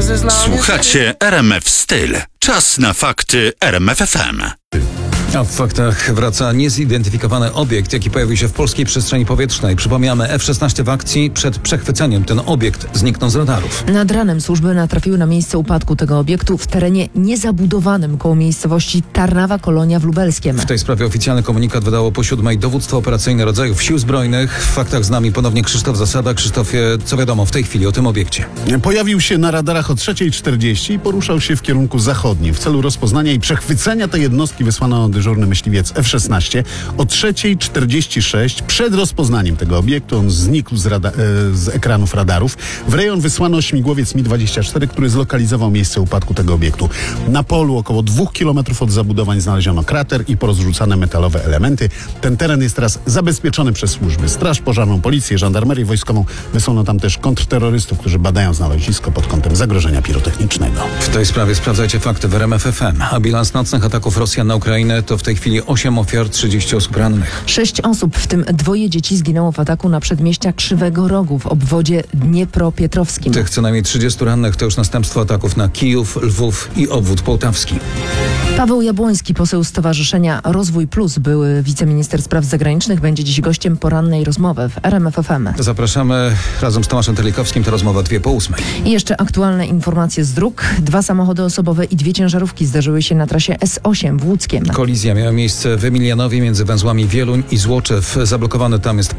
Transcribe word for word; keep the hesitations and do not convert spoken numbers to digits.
Słuchacie R M F Styl. Czas na fakty R M F F M. A w faktach wraca niezidentyfikowany obiekt, jaki pojawił się w polskiej przestrzeni powietrznej. Przypomniamy, F szesnaście w akcji. Przed przechwyceniem ten obiekt zniknął z radarów. Nad ranem służby natrafiły na miejsce upadku tego obiektu w terenie niezabudowanym koło miejscowości Tarnawa Kolonia w Lubelskiem. W tej sprawie oficjalny komunikat wydało po siódmej Dowództwo Operacyjne Rodzajów Sił Zbrojnych. W faktach z nami ponownie Krzysztof Zasada. Krzysztofie, co wiadomo w tej chwili o tym obiekcie? Pojawił się na radarach o trzeciej czterdzieści i poruszał się w kierunku zachodnim. W celu rozpoznania i przechwycenia tej jednostki wysłano dyżurny myśliwiec F szesnaście. O trzeciej czterdzieści sześć przed rozpoznaniem tego obiektu on znikł z, rada- z ekranów radarów. W rejon wysłano śmigłowiec Mi dwadzieścia cztery, który zlokalizował miejsce upadku tego obiektu. Na polu około dwóch kilometrów od zabudowań znaleziono krater i porozrzucane metalowe elementy. Ten teren jest teraz zabezpieczony przez służby. Straż Pożarną, Policję, Żandarmerię Wojskową. Wysłano tam też kontrterrorystów, którzy badają znalezisko pod kątem zagrożenia pirotechnicznego. W tej sprawie sprawdzajcie fakty w R M F F M. A bilans nocnych ataków Rosjan na Ukrainę to w tej chwili osiem ofiar, trzydzieści osób rannych. Sześć osób, w tym dwoje dzieci, zginęło w ataku na przedmieścia Krzywego Rogu w obwodzie dniepropietrowskim. Tych co najmniej trzydziestu rannych to już następstwo ataków na Kijów, Lwów i obwód połtawski. Paweł Jabłoński, poseł Stowarzyszenia Rozwój Plus, były wiceminister spraw zagranicznych, będzie dziś gościem porannej rozmowy w R M F F M. Zapraszamy razem z Tomaszem Telikowskim. To rozmowa dwie po ósmej. I jeszcze aktualne informacje z dróg. Dwa samochody osobowe i dwie ciężarówki zdarzyły się na trasie S osiem w Łódzkiem. Kolizja miała miejsce w Emilianowie między węzłami Wieluń i Złoczew. Zablokowany tam jest